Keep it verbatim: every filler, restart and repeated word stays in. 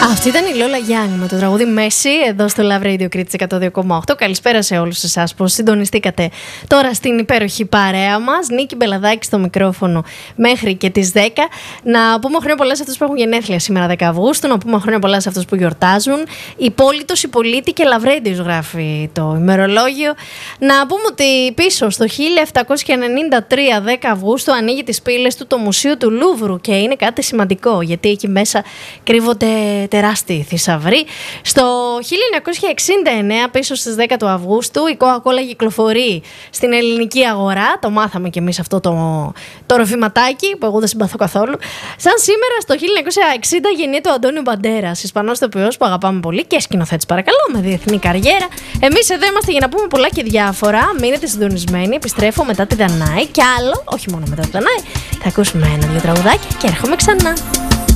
Αυτή ήταν η Λόλα Γιάννη με το τραγούδι Μέση εδώ στο Love Radio Κρήτης εκατό δύο κόμμα οκτώ. Καλησπέρα σε όλους εσάς που συντονιστήκατε τώρα στην υπέροχη παρέα μας. Νίκη Μπελαδάκη στο μικρόφωνο μέχρι και τις δέκα. Να πούμε χρόνια πολλά σε αυτούς που έχουν γενέθλια σήμερα δέκα Αυγούστου. Να πούμε χρόνια πολλά σε αυτούς που γιορτάζουν. Υπόλυτος, υπολίτη και Love Radio γράφει το ημερολόγιο. Να πούμε ότι πίσω στο χίλια επτακόσια ενενήντα τρία δέκα Αυγούστου ανοίγει τις πύλες του το Μουσείο του Λούβρου και είναι κάτι σημαντικό γιατί εκεί μέσα κρύβονται τεράστιοι θησαυροί. Στο χίλια εννιακόσια εξήντα εννέα, πίσω στις δέκα του Αυγούστου, η Coca-Cola κυκλοφορεί στην ελληνική αγορά. Το μάθαμε κι εμείς αυτό το, το ροφηματάκι που εγώ δεν συμπαθώ καθόλου. Σαν σήμερα, στο χίλια εννιακόσια εξήντα, γεννιέται ο Αντώνιο Μπαντέρας, Ισπανός ηθοποιός που αγαπάμε πολύ και σκηνοθέτης, παρακαλώ, με διεθνή καριέρα. Εμείς εδώ είμαστε για να πούμε πολλά και διάφορα. Μείνετε συντονισμένοι. Επιστρέφω μετά τη Δανάη και άλλο, όχι μόνο μετά τη Δανάη. Θα ακούσουμε ένα-δύο τραγουδάκια και έρχομαι ξανά.